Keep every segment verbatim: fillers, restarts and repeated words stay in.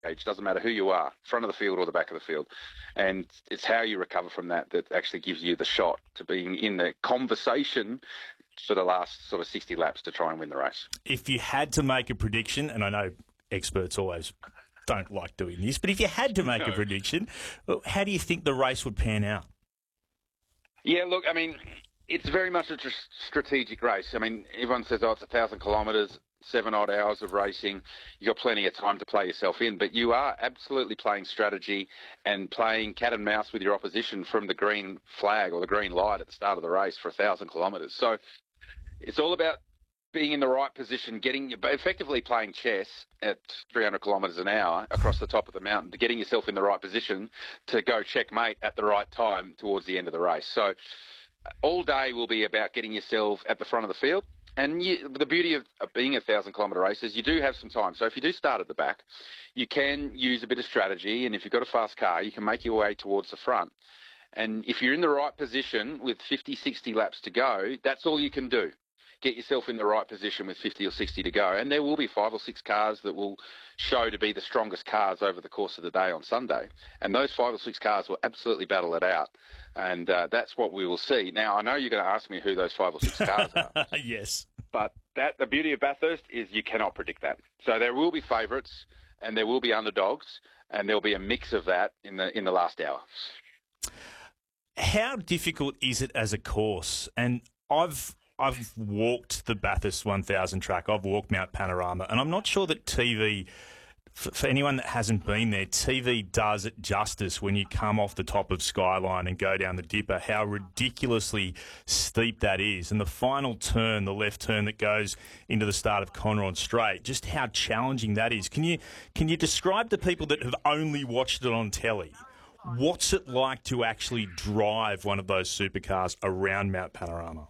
age, doesn't matter who you are, front of the field or the back of the field. And it's how you recover from that that actually gives you the shot to being in the conversation for the last sort of sixty laps to try and win the race. If you had to make a prediction, and I know experts always don't like doing this, but if you had to make no. a prediction, how do you think the race would pan out? Yeah, look, I mean, it's very much a tr- strategic race. I mean, everyone says, oh, it's a thousand kilometres, seven odd hours of racing. You've got plenty of time to play yourself in, but you are absolutely playing strategy and playing cat and mouse with your opposition from the green flag or the green light at the start of the race for a thousand kilometres. So it's all about being in the right position, getting effectively playing chess at three hundred kilometres an hour across the top of the mountain, to getting yourself in the right position to go checkmate at the right time towards the end of the race. So all day will be about getting yourself at the front of the field. And you, the beauty of, of being a thousand kilometre race is you do have some time. So if you do start at the back, you can use a bit of strategy. And if you've got a fast car, you can make your way towards the front. And if you're in the right position with fifty, sixty laps to go, that's all you can do. Get yourself in the right position with fifty or sixty to go. And there will be five or six cars that will show to be the strongest cars over the course of the day on Sunday. And those five or six cars will absolutely battle it out. And uh, that's what we will see. Now, I know you're going to ask me who those five or six cars are. Yes. But that the beauty of Bathurst is you cannot predict that. So there will be favourites and there will be underdogs, and there'll be a mix of that in the in the last hour. How difficult is it as a course? And I've I've walked the Bathurst one thousand track. I've walked Mount Panorama, and I'm not sure that T V, for, for anyone that hasn't been there, T V does it justice when you come off the top of Skyline and go down the Dipper, how ridiculously steep that is. And the final turn, the left turn that goes into the start of Conrod Straight, just how challenging that is. Can you, can you describe to people that have only watched it on telly, what's it like to actually drive one of those supercars around Mount Panorama?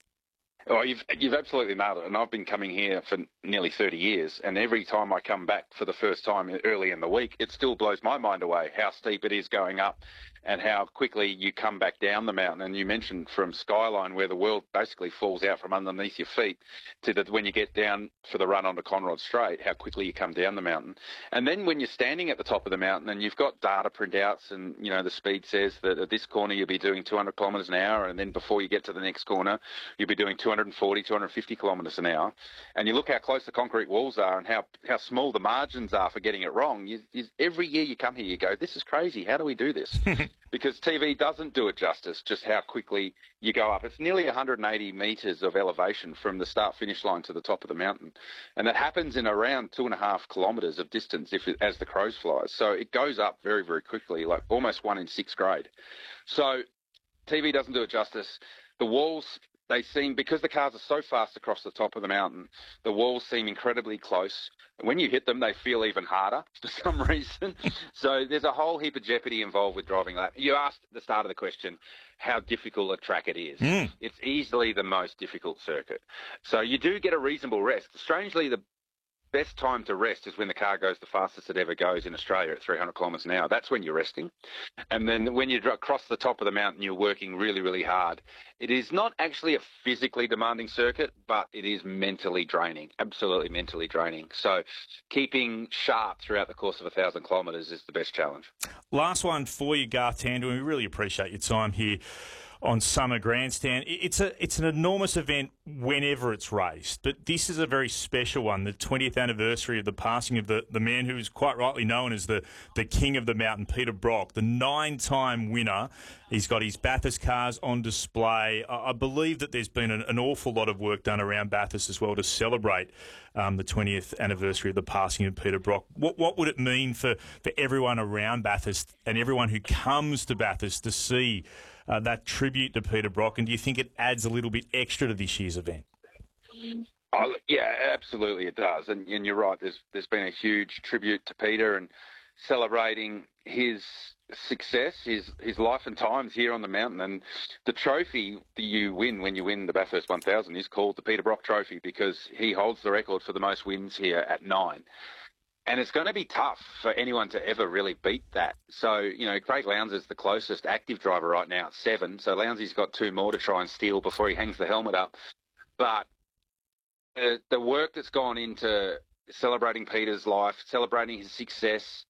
Oh, you've you've absolutely nailed it. And I've been coming here for nearly thirty years, and every time I come back for the first time early in the week, it still blows my mind away how steep it is going up and how quickly you come back down the mountain. And you mentioned from Skyline, where the world basically falls out from underneath your feet, to the, when you get down for the run onto Conrod Straight, how quickly you come down the mountain. And then when you're standing at the top of the mountain and you've got data printouts and, you know, the speed says that at this corner you'll be doing two hundred kilometres an hour, and then before you get to the next corner, you'll be doing two hundred forty, two hundred fifty kilometres an hour. And you look how close the concrete walls are and how, how small the margins are for getting it wrong. You, you, every year you come here, you go, this is crazy. How do we do this? Because T V doesn't do it justice, just how quickly you go up. It's nearly one hundred eighty metres of elevation from the start-finish line to the top of the mountain. And that happens in around two and a half kilometres of distance if it, as the crows flies. So it goes up very, very quickly, like almost one in sixth grade. So T V doesn't do it justice. The walls, they seem, because the cars are so fast across the top of the mountain, the walls seem incredibly close. When you hit them, they feel even harder for some reason. So there's a whole heap of jeopardy involved with driving that. You asked at the start of the question how difficult a track it is. Mm. It's easily the most difficult circuit. So you do get a reasonable rest. Strangely, the best time to rest is when the car goes the fastest it ever goes in Australia at three hundred kilometres an hour. That's when you're resting. And then when you cross the top of the mountain, you're working really, really hard. It is not actually a physically demanding circuit, but it is mentally draining, absolutely mentally draining. So keeping sharp throughout the course of a thousand kilometres is the best challenge. Last one for you, Garth Tander. We really appreciate your time here on Summer Grandstand. It's a it's an enormous event whenever it's raced, but this is a very special one, the twentieth anniversary of the passing of the, the man who is quite rightly known as the, the king of the mountain, Peter Brock, the nine-time winner. He's got his Bathurst cars on display. I, I believe that there's been an, an awful lot of work done around Bathurst as well to celebrate um, the twentieth anniversary of the passing of Peter Brock. What what would it mean for, for everyone around Bathurst and everyone who comes to Bathurst to see Uh, that tribute to Peter Brock, and do you think it adds a little bit extra to this year's event? Oh, yeah, absolutely it does. And, and you're right, there's there's been a huge tribute to Peter and celebrating his success, his his life and times here on the mountain. And the trophy that you win when you win the Bathurst one thousand is called the Peter Brock Trophy because he holds the record for the most wins here at nine. And it's going to be tough for anyone to ever really beat that. So, you know, Craig Lowndes is the closest active driver right now at seven. So Lowndesy's got two more to try and steal before he hangs the helmet up. But uh, the work that's gone into celebrating Peter's life, celebrating his success,